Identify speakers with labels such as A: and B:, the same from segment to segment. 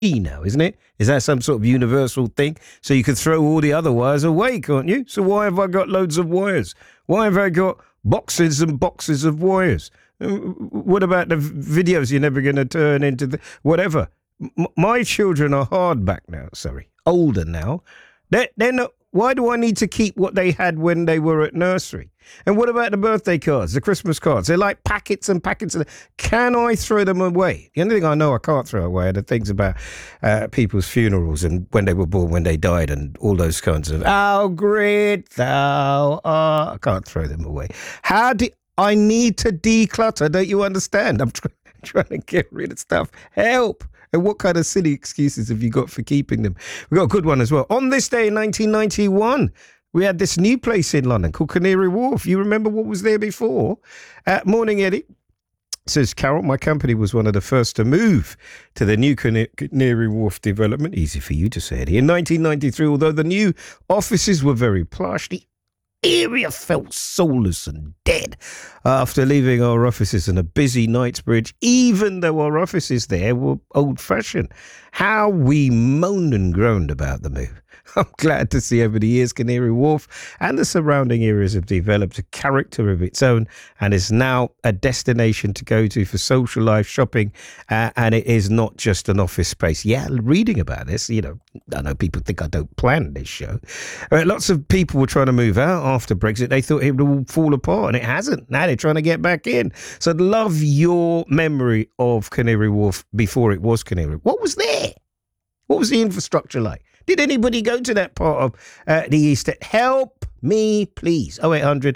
A: now, isn't it? Is that some sort of universal thing? So you could throw all the other wires away, can't you? So why have I got loads of wires? Why have I got boxes and boxes of wires? What about the videos you're never going to turn into whatever? My children are hardback now, older now. They're not. Why do I need to keep what they had when they were at nursery? And what about the birthday cards, the Christmas cards? They're like packets and packets. Can I throw them away? The only thing I know I can't throw away are the things about people's funerals and when they were born, when they died, and all those kinds of, how great thou art. I can't throw them away. I need to declutter, don't you understand? I'm trying to get rid of stuff. Help. And what kind of silly excuses have you got for keeping them? We've got a good one as well. On this day in 1991, we had this new place in London called Canary Wharf. You remember what was there before? Morning, Eddie. Says Carol, my company was one of the first to move to the new Canary Wharf development. Easy for you to say, Eddie. In 1993, although the new offices were very plush, the area felt soulless and dead after leaving our offices in a busy Knightsbridge, even though our offices there were old-fashioned. How we moaned and groaned about the move. I'm glad to see over the years Canary Wharf and the surrounding areas have developed a character of its own and is now a destination to go to for social life, shopping, and it is not just an office space. Yeah, reading about this, I know people think I don't plan this show. Lots of people were trying to move out after Brexit. They thought it would all fall apart, and it hasn't. Now they're trying to get back in. So I'd love your memory of Canary Wharf before it was Canary. What was there? What was the infrastructure like? Did anybody go to that part of the East End? Help me, please. 0800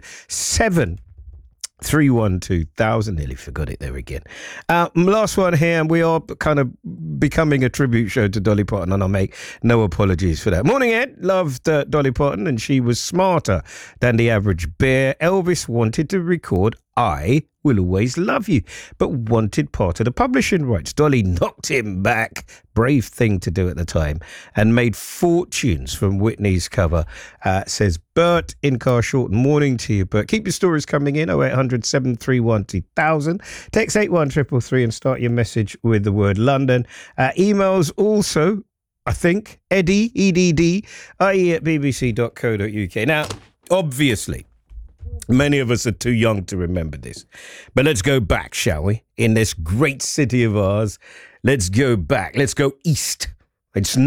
A: 731 2000. Nearly forgot it there again. Last one here, and we are kind of becoming a tribute show to Dolly Parton, and I'll make no apologies for that. Morning, Ed. Loved Dolly Parton, and she was smarter than the average bear. Elvis wanted to record I Will Always Love You, but wanted part of the publishing rights. Dolly knocked him back. Brave thing to do at the time, and made fortunes from Whitney's cover, says Bert in Carshalton. Morning to you, Bert. Keep your stories coming in, 0800 731 2000. Text 81333 and start your message with the word London. Emails also, I think, Eddie, EDD, IE at bbc.co.uk. Now, obviously, many of us are too young to remember this. But let's go back, shall we? In this great city of ours, let's go back. Let's go east. It's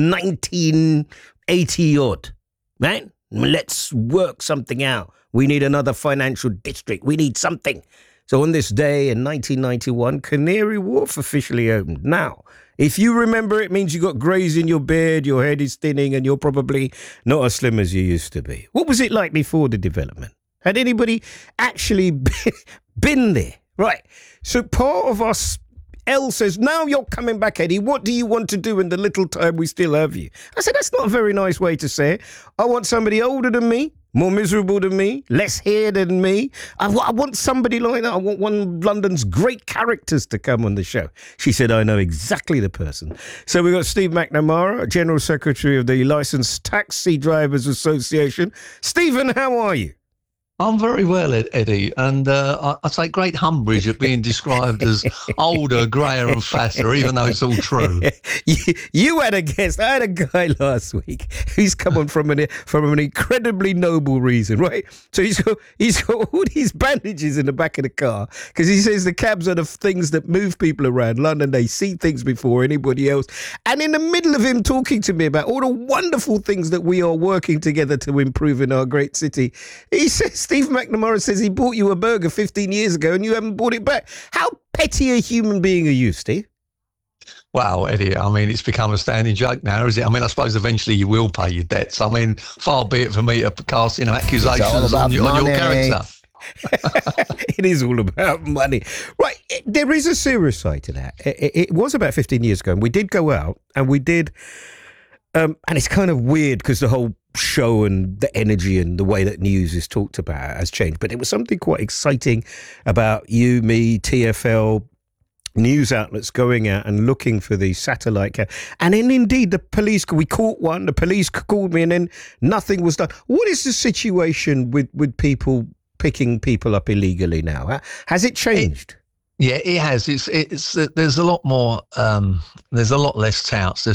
A: 1980-odd, right? Let's work something out. We need another financial district. We need something. So on this day in 1991, Canary Wharf officially opened. Now, if you remember, it means you got greys in your beard, your head is thinning, and you're probably not as slim as you used to be. What was it like before the development? Had anybody actually been there? Right. So part of us, Elle says, now you're coming back, Eddie. What do you want to do in the little time we still have you? I said, that's not a very nice way to say it. I want somebody older than me, more miserable than me, less hair than me. I want somebody like that. I want one of London's great characters to come on the show. She said, I know exactly the person. So we've got Steve McNamara, General Secretary of the Licensed Taxi Drivers Association. Stephen, how are you?
B: I'm very well, Eddie, and I take great umbrage at being described as older, greyer and fatter, even though it's all true.
A: You had a guest. I had a guy last week who's come on from an incredibly noble reason, right? So he's got all these bandages in the back of the car because he says the cabs are the things that move people around London. They see things before anybody else. And in the middle of him talking to me about all the wonderful things that we are working together to improve in our great city, he says, Steve McNamara says he bought you a burger 15 years ago and you haven't bought it back. How petty a human being are you, Steve?
B: Wow, Eddie, I mean, it's become a standing joke now, is it? I mean, I suppose eventually you will pay your debts. I mean, far be it for me to cast, accusations on your character.
A: It is all about money. Right, there is a serious side to that. It was about 15 years ago, and we did go out, and we did... and it's kind of weird because the whole show and the energy and the way that news is talked about has changed. But it was something quite exciting about you, me, TfL, news outlets going out and looking for these satellite and then indeed the police, we caught one, the police called me and then nothing was done. What is the situation with people picking people up illegally now? Has it changed?
B: Yeah, it has. It's there's a lot more. There's a lot less touts.